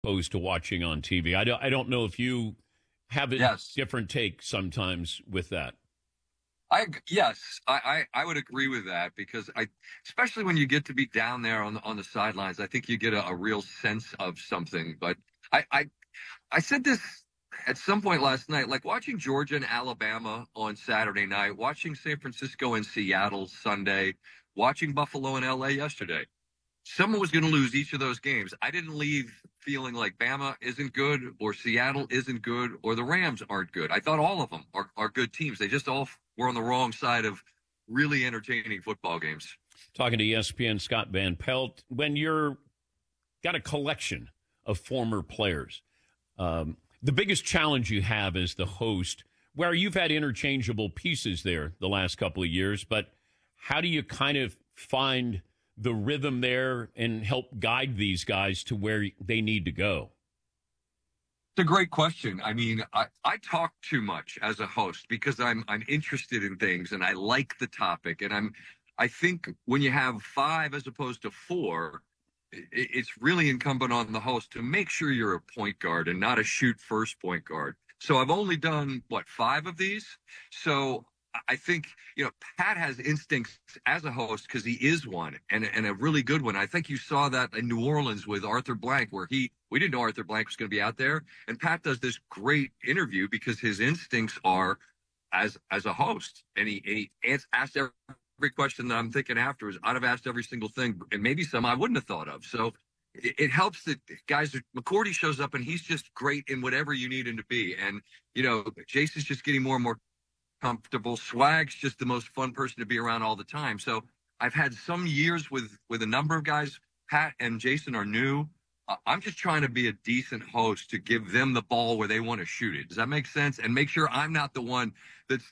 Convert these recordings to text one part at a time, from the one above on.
opposed to watching on TV. I don't know if you have a Yes. different take sometimes with that. I would agree with that because especially when you get to be down there on the sidelines, I think you get a real sense of something. But I said this at some point last night, like watching Georgia and Alabama on Saturday night, watching San Francisco and Seattle Sunday, watching Buffalo and LA yesterday. Someone was going to lose each of those games. I didn't leave feeling like Bama isn't good or Seattle isn't good or the Rams aren't good. I thought all of them are good teams. They just all were on the wrong side of really entertaining football games. Talking to ESPN Scott Van Pelt, when you're got a collection of former players, the biggest challenge you have as the host, where you've had interchangeable pieces there the last couple of years, but how do you kind of find the rhythm there and help guide these guys to where they need to go? It's a great question. I mean, I talk too much as a host because I'm interested in things and I like the topic. And I think when you have 5 as opposed to 4, it's really incumbent on the host to make sure you're a point guard and not a shoot first point guard. So I've only done 5 of these. So I think, Pat has instincts as a host because he is one and a really good one. I think you saw that in New Orleans with Arthur Blank, where we didn't know Arthur Blank was going to be out there. And Pat does this great interview because his instincts are as a host. And he asked every question that I'm thinking afterwards. I'd have asked every single thing, and maybe some I wouldn't have thought of. So it helps that guys, McCourty shows up and he's just great in whatever you need him to be. And, Jason's just getting more and more comfortable. Swag's just the most fun person to be around all the time. So I've had some years with a number of guys. Pat and Jason are new. I'm just trying to be a decent host to give them the ball where they want to shoot it. Does that make sense? And make sure I'm not the one that's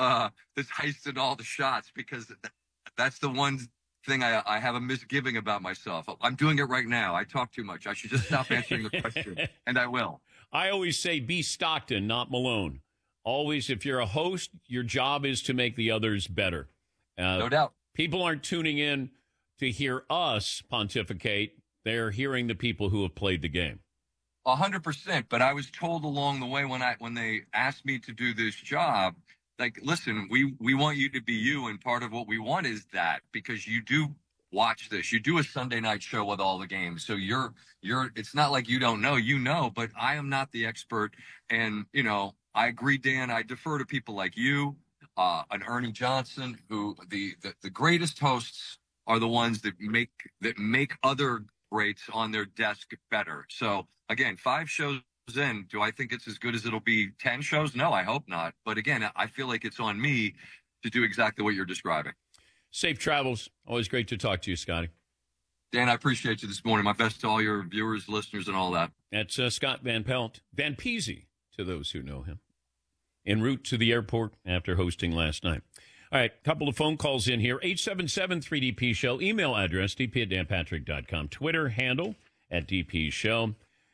heisted all the shots, because that's the one thing I have a misgiving about myself. I'm doing it right now. I talk too much. I should just stop answering the question, and I will. I always say be Stockton, not Malone. Always, if you're a host, your job is to make the others better. No doubt. People aren't tuning in to hear us pontificate. They're hearing the people who have played the game. 100%. But I was told along the way when they asked me to do this job, like, listen, we want you to be you, and part of what we want is that, because you do watch this. You do a Sunday night show with all the games. So you're it's not like you don't know, but I am not the expert. And, I agree, Dan. I defer to people like you, an Ernie Johnson, who the greatest hosts are the ones that make other greats on their desk better. So again, 5 shows in, do I think it's as good as it'll be 10 shows? No, I hope not. But again, I feel like it's on me to do exactly what you're describing. Safe travels. Always great to talk to you, Scotty. Dan, I appreciate you this morning. My best to all your viewers, listeners, and all that. That's Scott Van Pelt. Van Peasy, to those who know him. En route to the airport after hosting last night. All right, couple of phone calls in here. 877-3DP Show. Email address, dp@danpatrick.com. Twitter handle @DP Show.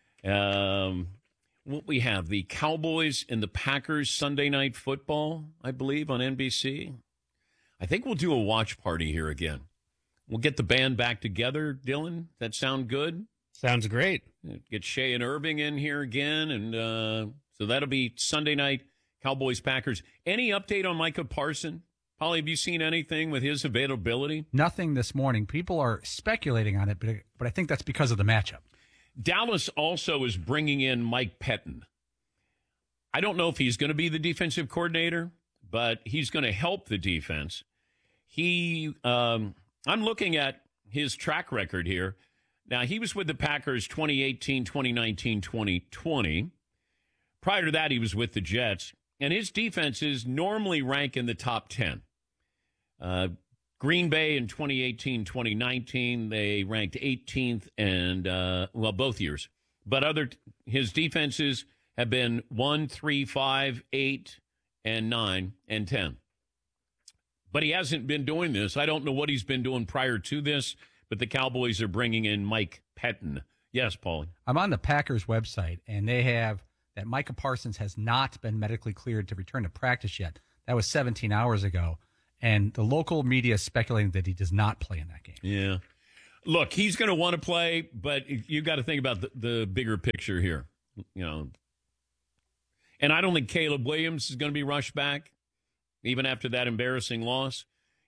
What we have, the Cowboys and the Packers Sunday Night Football, I believe, on NBC. I think we'll do a watch party here again. We'll get the band back together, Dylan. That sound good? Sounds great. Get Shea and Irving in here again. And so that'll be Sunday night, Cowboys, Packers. Any update on Micah Parsons? Polly, have you seen anything with his availability? Nothing this morning. People are speculating on it, but I think that's because of the matchup. Dallas also is bringing in Mike Pettin. I don't know if he's going to be the defensive coordinator, but he's going to help the defense. I'm looking at his track record here. Now, he was with the Packers 2018, 2019, 2020. Prior to that, he was with the Jets. And his defenses normally rank in the top 10. Green Bay in 2018, 2019, they ranked 18th and, both years. But his defenses have been 1, 3, 5, 8, and 9, and 10. But he hasn't been doing this. I don't know what he's been doing prior to this, but the Cowboys are bringing in Mike Pettin. Yes, Paulie. I'm on the Packers website, and they have that Micah Parsons has not been medically cleared to return to practice yet. That was 17 hours ago. And the local media is speculating that he does not play in that game. Yeah. Look, he's going to want to play, but you got to think about the bigger picture here. And I don't think Caleb Williams is going to be rushed back, even after that embarrassing loss.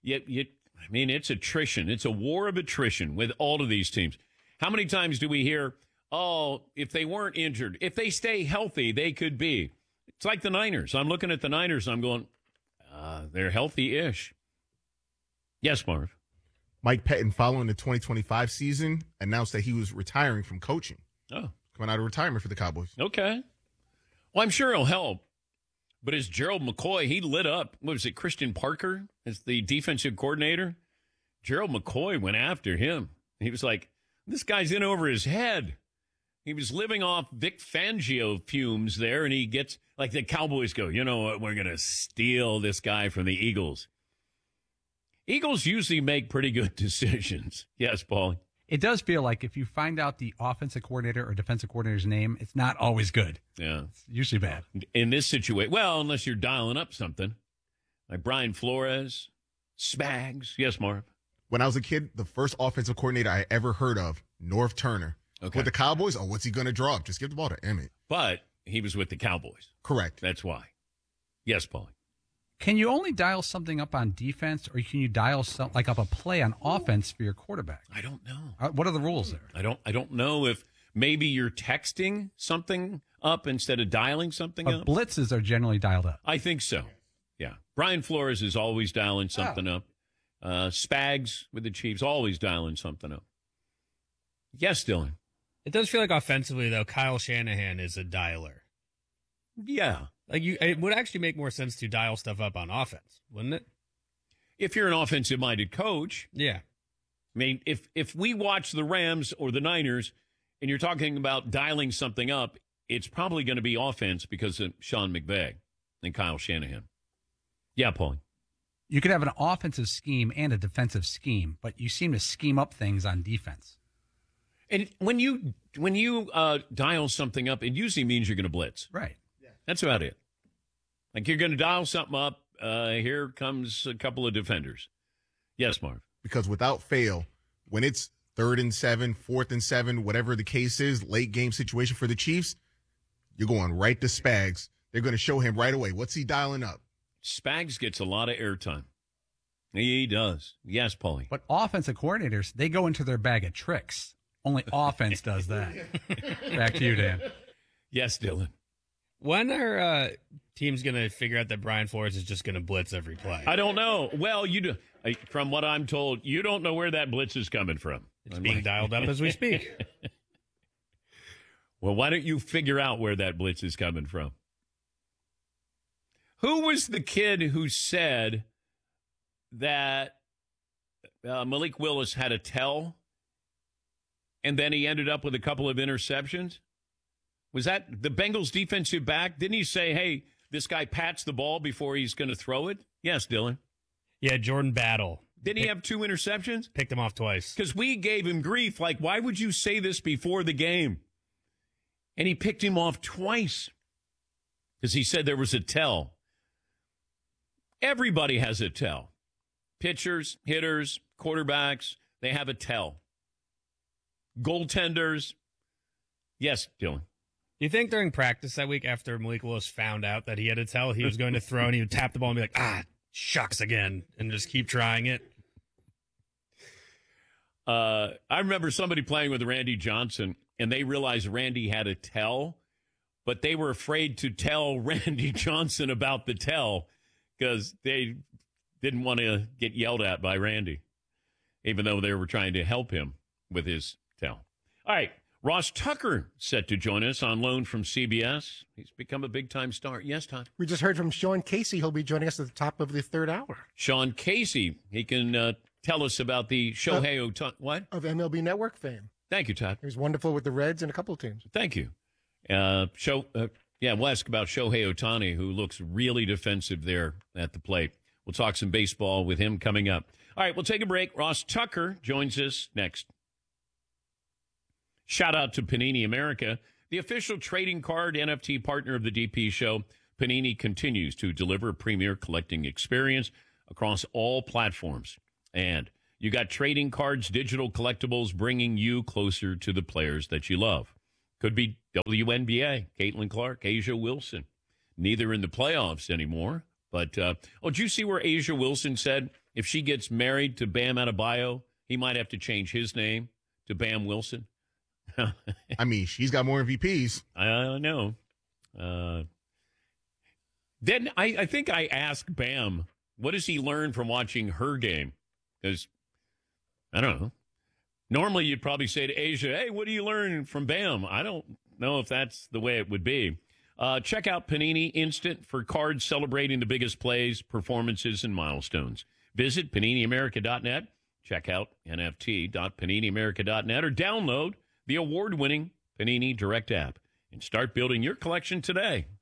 It's attrition. It's a war of attrition with all of these teams. How many times do we hear, if they weren't injured, if they stay healthy, they could be. It's like the Niners. I'm looking at the Niners, and I'm going, they're healthy-ish. Yes, Marv. Mike Pettin, following the 2025 season, announced that he was retiring from coaching. Oh. Coming out of retirement for the Cowboys. Okay. Well, I'm sure he'll help. But as Gerald McCoy, he lit up, what was it, Christian Parker as the defensive coordinator? Gerald McCoy went after him. He was like, this guy's in over his head. He was living off Vic Fangio fumes there, and he gets, like the Cowboys go, you know what, we're going to steal this guy from the Eagles. Eagles usually make pretty good decisions. Yes, Paul. It does feel like if you find out the offensive coordinator or defensive coordinator's name, it's not always good. Yeah. It's usually bad. In this situation, well, unless you're dialing up something. Like Brian Flores, Spags. Yes, Marv. When I was a kid, the first offensive coordinator I ever heard of, Norv Turner. Okay. With the Cowboys, what's he going to draw up? Just give the ball to Emmett. But he was with the Cowboys. Correct. That's why. Yes, Paul. Can you only dial something up on defense, or can you dial up a play on offense for your quarterback? I don't know. What are the rules there? I don't know if maybe you're texting something up instead of dialing something up. Blitzes are generally dialed up. I think so. Yeah. Brian Flores is always dialing something up. Spags with the Chiefs, always dialing something up. Yes, Dylan. It does feel like offensively, though, Kyle Shanahan is a dialer. Yeah. It would actually make more sense to dial stuff up on offense, wouldn't it? If you're an offensive-minded coach. Yeah. I mean, if we watch the Rams or the Niners and you're talking about dialing something up, it's probably going to be offense because of Sean McVay and Kyle Shanahan. Yeah, Paul. You could have an offensive scheme and a defensive scheme, but you seem to scheme up things on defense. And when you dial something up, it usually means you're going to blitz. Right. That's about it. Like you're going to dial something up. Here comes a couple of defenders. Yes, Marv. Because without fail, when it's 3rd and 7, 4th and 7, whatever the case is, late game situation for the Chiefs, you're going right to Spags. They're going to show him right away. What's he dialing up? Spags gets a lot of airtime. He does. Yes, Paulie. But offensive coordinators, they go into their bag of tricks. Only offense does that. Back to you, Dan. Yes, Dylan. When are teams going to figure out that Brian Flores is just going to blitz every play? I don't know. Well, you do. From what I'm told, you don't know where that blitz is coming from. It's being dialed up as we speak. Well, why don't you figure out where that blitz is coming from? Who was the kid who said that Malik Willis had a tell and then he ended up with a couple of interceptions? Was that the Bengals defensive back? Didn't he say, hey, this guy pats the ball before he's going to throw it? Yes, Dylan. Yeah, Jordan Battle. Didn't he have 2 interceptions? Picked him off twice. Because we gave him grief. Like, why would you say this before the game? And he picked him off twice because he said there was a tell. Everybody has a tell. Pitchers, hitters, quarterbacks, they have a tell. Goaltenders. Yes, Dylan. Do you think during practice that week after Malik Willis found out that he had a tell, he was going to throw and he would tap the ball and be like, shucks again, and just keep trying it? I remember somebody playing with Randy Johnson, and they realized Randy had a tell, but they were afraid to tell Randy Johnson about the tell because they didn't want to get yelled at by Randy, even though they were trying to help him with his tell. All right. Ross Tucker set to join us on loan from CBS. He's become a big-time star. Yes, Todd? We just heard from Sean Casey. He'll be joining us at the top of the 3rd hour. Sean Casey. He can tell us about the Shohei Ohtani. What? Of MLB Network fame. Thank you, Todd. He was wonderful with the Reds and a couple of teams. Thank you. We'll ask about Shohei Ohtani, who looks really defensive there at the plate. We'll talk some baseball with him coming up. All right, we'll take a break. Ross Tucker joins us next. Shout out to Panini America, the official trading card NFT partner of the DP show. Panini continues to deliver a premier collecting experience across all platforms. And You got trading cards, digital collectibles, bringing you closer to the players that you love. Could be WNBA, Caitlin Clark, Asia Wilson. Neither in the playoffs anymore. But, did you see where Asia Wilson said if she gets married to Bam Adebayo, he might have to change his name to Bam Wilson? I mean, she's got more MVPs. I know. Then I think I asked Bam, what does he learn from watching her game? Because, I don't know. Normally, you'd probably say to Asia, hey, what do you learn from Bam? I don't know if that's the way it would be. Check out Panini Instant for cards celebrating the biggest plays, performances, and milestones. Visit PaniniAmerica.net. Check out NFT.PaniniAmerica.net or download the award-winning Panini Direct app and start building your collection today.